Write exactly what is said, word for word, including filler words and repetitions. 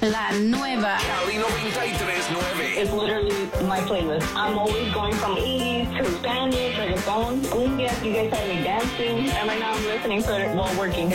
La nueva. Cali noventa y tres punto nueve. It's literally my playlist. I'm always going from eighties to Spanish, reggaeton, cumbia. You guys have me dancing. And right now I'm listening to it while working.